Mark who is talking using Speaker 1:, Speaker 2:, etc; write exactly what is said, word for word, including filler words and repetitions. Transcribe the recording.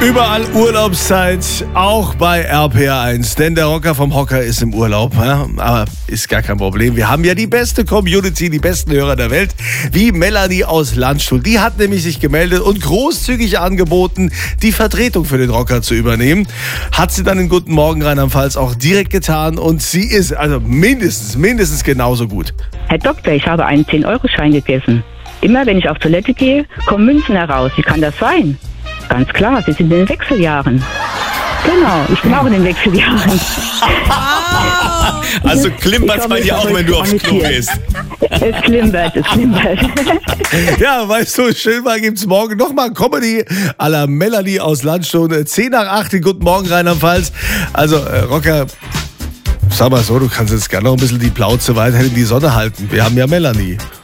Speaker 1: Überall Urlaubszeit, auch bei R P R eins, denn der Rocker vom Hocker ist im Urlaub. Ja? Aber ist gar kein Problem. Wir haben ja die beste Community, die besten Hörer der Welt, wie Melanie aus Landstuhl. Die hat nämlich sich gemeldet und großzügig angeboten, die Vertretung für den Rocker zu übernehmen. Hat sie dann in Guten Morgen Rheinland-Pfalz auch direkt getan und sie ist also mindestens, mindestens genauso gut.
Speaker 2: Herr Doktor, ich habe einen zehn Euro Schein gegessen. Immer wenn ich auf Toilette gehe, kommen Münzen heraus. Wie kann das sein? Ganz klar, Sie sind in den Wechseljahren. Genau, ich bin auch in den Wechseljahren.
Speaker 1: Also klimpert es bei dir auch, wenn du aufs Klo gehst.
Speaker 2: Es klimpert, es klimpert.
Speaker 1: Ja, weißt du, schön mal gibt's morgen nochmal Comedy à la Melanie aus Landstuhl. zehn nach acht in Guten Morgen Rheinland-Pfalz. Also, äh, Rocker, sag mal so, du kannst jetzt gerne noch ein bisschen die Plauze weiterhin in die Sonne halten. Wir haben ja Melanie.